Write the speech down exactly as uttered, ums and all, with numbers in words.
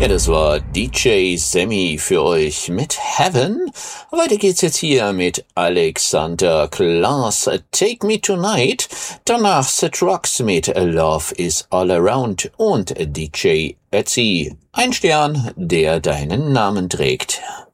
Ja, das war D J Sammy für euch mit Heaven. Weiter geht's jetzt hier mit Alexander Klaas, Take Me Tonight. Danach The Trucks mit Love is All Around und D J Ötzi. Ein Stern, der deinen Namen trägt.